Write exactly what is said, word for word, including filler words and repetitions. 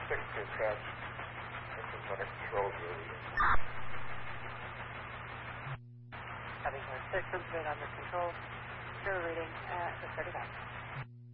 six dispatch. This is what a control really is. Having one six, observed on the control. Zero reading at the thirty-five.